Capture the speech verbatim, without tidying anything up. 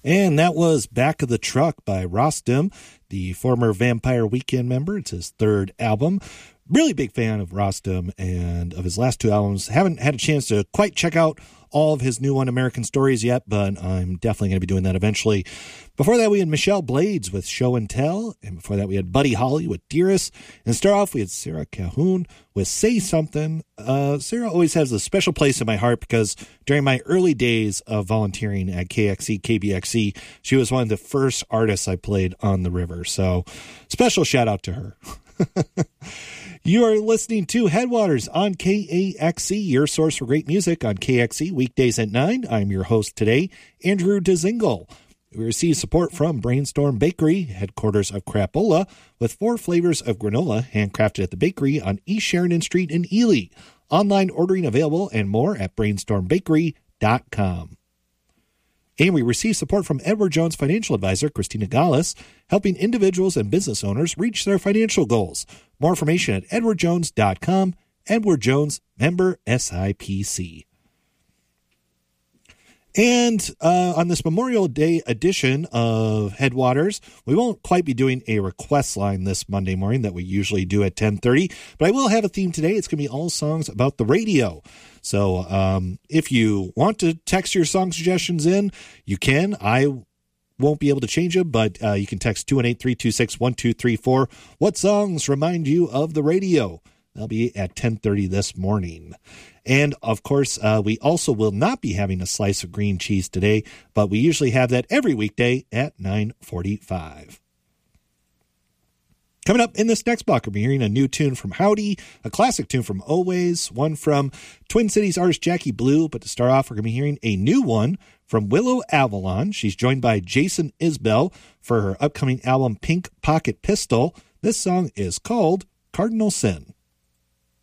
And that was Back of the Truck by Rostam, the former Vampire Weekend member. It's his third album. Really big fan of Rostam and of his last two albums. Haven't had a chance to quite check out all of his new one, American Stories, yet, but I'm definitely going to be doing that eventually. Before that, we had Michelle Blades with Show and Tell. And before that, we had Buddy Holly with Dearest. And to start off, we had Sarah Calhoun with Say Something. Uh, Sarah always has a special place in my heart because during my early days of volunteering at K X E, K B X E, she was one of the first artists I played on the river. So special shout out to her. You are listening to Headwaters on K A X E, your source for great music on K X E, weekdays at nine. I'm your host today, Andrew Dezingle. We receive support from Brainstorm Bakery, headquarters of Crapola, with four flavors of granola handcrafted at the bakery on East Sheridan Street in Ely. Online ordering available and more at brainstorm bakery dot com. And we receive support from Edward Jones financial advisor Christina Gallus, helping individuals and business owners reach their financial goals. More information at edward jones dot com. Edward Jones, member S I P C. And uh, on this Memorial Day edition of Headwaters, we won't quite be doing a request line this Monday morning that we usually do at ten thirty, but I will have a theme today. It's going to be all songs about the radio. So um, if you want to text your song suggestions in, you can. I won't be able to change them, but uh, you can text two one eight, three two six, one two three four. What songs remind you of the radio? That'll be at ten thirty this morning. And, of course, uh, we also will not be having a slice of green cheese today, but we usually have that every weekday at nine forty-five. Coming up in this next block, we're hearing a new tune from Howdy, a classic tune from Always, one from Twin Cities artist Jackie Blue. But to start off, we're going to be hearing a new one from Willow Avalon. She's joined by Jason Isbell for her upcoming album Pink Pocket Pistol. This song is called Cardinal Sin.